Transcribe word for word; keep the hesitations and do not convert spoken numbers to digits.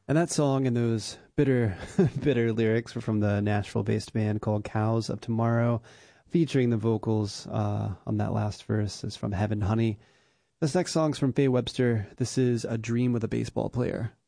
And that song and those bitter, bitter lyrics were from the Nashville-based band called Cows of Tomorrow, featuring the vocals uh, on that last verse is from Heaven Honey. This next song's from Faye Webster. This is A Dream with a Baseball Player.